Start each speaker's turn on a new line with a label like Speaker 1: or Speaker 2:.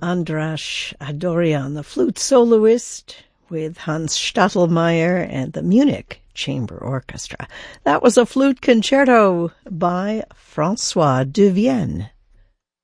Speaker 1: Andras Adorian, the flute soloist, with Hans Stadlmeier and the Munich Chamber Orchestra. That was a flute concerto by François de Vienne.